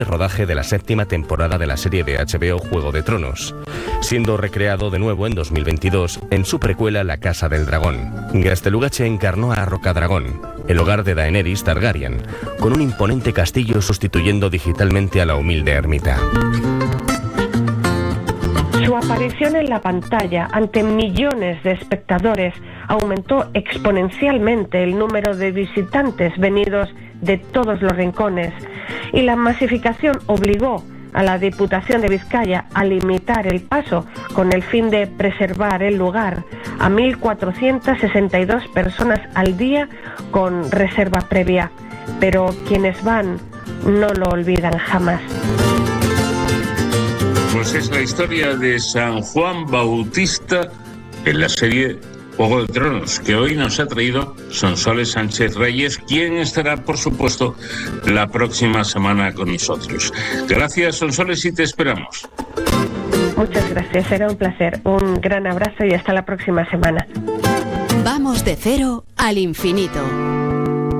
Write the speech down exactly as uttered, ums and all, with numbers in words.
rodaje de la séptima temporada de la serie de H B O Juego de Tronos, siendo recreado de nuevo en dos mil veintidós en su precuela La Casa del Dragón. Gaztelugatxe encarnó a Rocadragón, el hogar de Daenerys Targaryen, con un imponente castillo sustituyendo digitalmente a la humilde ermita. Su aparición en la pantalla ante millones de espectadores aumentó exponencialmente el número de visitantes venidos de todos los rincones, y la masificación obligó a la Diputación de Vizcaya a limitar el paso con el fin de preservar el lugar a mil cuatrocientas sesenta y dos personas al día con reserva previa. Pero quienes van no lo olvidan jamás. Pues es la historia de San Juan Bautista en la serie Juego de Tronos, que hoy nos ha traído Sonsoles Sánchez Reyes, quien estará, por supuesto, la próxima semana con nosotros. Gracias, Sonsoles, y te esperamos. Muchas gracias, será un placer. Un gran abrazo y hasta la próxima semana. Vamos de cero al infinito.